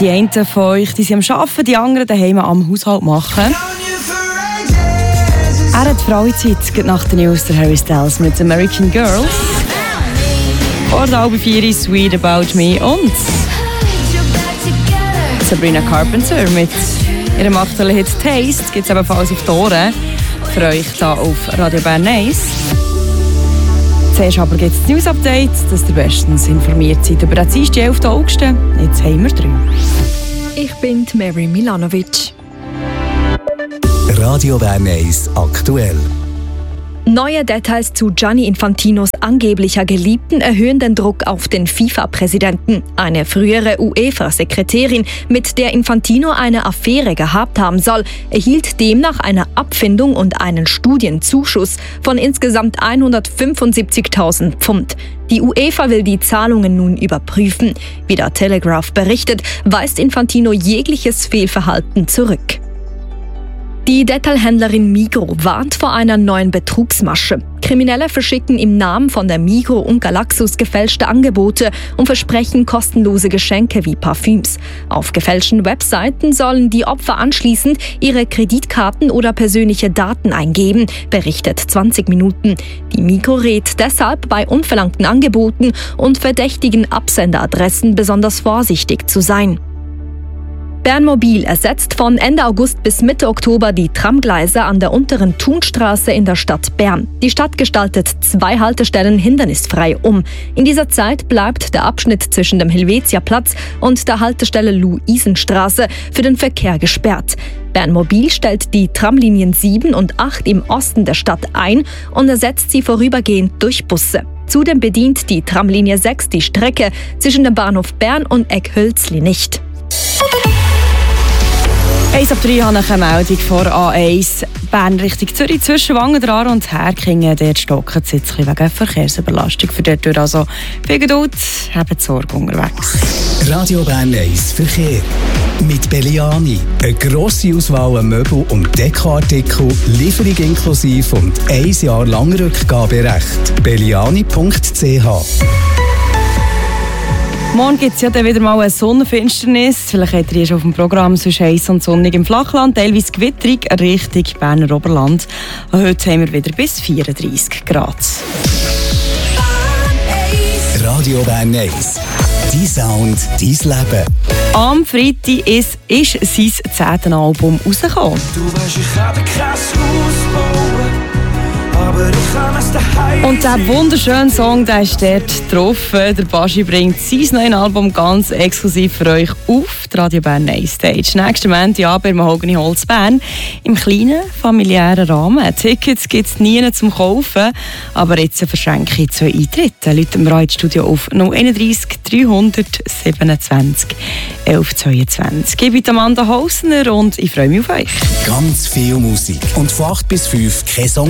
Die einen von euch die sind am Arbeiten, die anderen daheim am Haushalt machen. Er hat Frauenzeit nach den News der Harry Styles mit American Girls. Vor der halben 4 Sweet About Me und Sabrina Carpenter mit ihrem aktuellen Hit Taste gibt es ebenfalls auf die Ohren für euch hier auf Radio Bern 1. Zuerst aber gibt es das News-Update, dass ihr bestens informiert seid über den Dienstag, 11. August. Jetzt haben wir 3. Ich bin Mary Milanovic. Radio Bern 1 aktuell. Neue Details zu Gianni Infantinos angeblicher Geliebten erhöhen den Druck auf den FIFA-Präsidenten. Eine frühere UEFA-Sekretärin, mit der Infantino eine Affäre gehabt haben soll, erhielt demnach eine Abfindung und einen Studienzuschuss von insgesamt 175.000 Pfund. Die UEFA will die Zahlungen nun überprüfen. Wie der Telegraph berichtet, weist Infantino jegliches Fehlverhalten zurück. Die Detailhändlerin Migros warnt vor einer neuen Betrugsmasche. Kriminelle verschicken im Namen von der Migros und Galaxus gefälschte Angebote und versprechen kostenlose Geschenke wie Parfüms. Auf gefälschten Webseiten sollen die Opfer anschließend ihre Kreditkarten oder persönliche Daten eingeben, berichtet 20 Minuten. Die Migros rät deshalb bei unverlangten Angeboten und verdächtigen Absenderadressen besonders vorsichtig zu sein. Bernmobil ersetzt von Ende August bis Mitte Oktober die Tramgleise an der unteren Thunstraße in der Stadt Bern. Die Stadt gestaltet 2 Haltestellen hindernisfrei um. In dieser Zeit bleibt der Abschnitt zwischen dem Helvetiaplatz und der Haltestelle Luisenstraße für den Verkehr gesperrt. Bernmobil stellt die Tramlinien 7 und 8 im Osten der Stadt ein und ersetzt sie vorübergehend durch Busse. Zudem bedient die Tramlinie 6 die Strecke zwischen dem Bahnhof Bern und Eckhölzli nicht. 1 ab 3 habe ich eine Meldung vor A1 Bern Richtung Zürich zwischen Wangen und Herkingen. Dort stocken sie jetzt wegen Verkehrsüberlastung. Für dort also viel Geduld, haben Sorge unterwegs. Radio Bern 1 Verkehr. Mit Belliani. Eine grosse Auswahl an Möbel- und Dekoartikel, Lieferung inklusive und 1 Jahr lang Rückgaberecht. belliani.ch. Morgen gibt es ja dann wieder mal eine Sonnenfinsternis. Vielleicht habt ihr schon auf dem Programm, sonst heiß und sonnig im Flachland, teilweise gewitterig Richtung Berner Oberland. Und heute haben wir wieder bis 34 Grad. Radio Bern 1. Dein Sound, dein Leben. Am Freitag ist sein 10. Album rausgekommen. Du weißt, ich kann kein Haus bauen. Und dieser wunderschöne Song, der ist dort drauf. Der Baschi bringt sein neues Album ganz exklusiv für euch auf die Radio Bern 1 Stage. Nächsten Montag bei Mahogany Holz Bern im kleinen, familiären Rahmen. Tickets gibt es nie zum Kaufen, aber jetzt verschenke ich 2 Eintritte. Läuten wir ins Studio auf 031 327 1122. Ich bin Amanda Hausner und ich freue mich auf euch. Ganz viel Musik und von 8 bis 5 kein Song